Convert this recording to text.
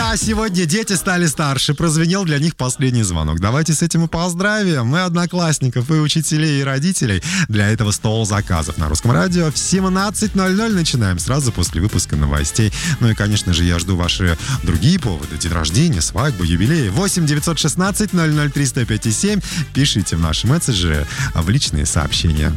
Да, сегодня дети стали старше. Прозвенел для них последний звонок. Давайте с этим и поздравим. Мы одноклассников, и учителей, и родителей. Для этого стол заказов на Русском радио в 17:00 начинаем, сразу после выпуска новостей. Ну и, конечно же, я жду ваши другие поводы. День рождения, свадьбы, юбилеи. 8 916 00 305 7. Пишите в наши мессенджеры в личные сообщения.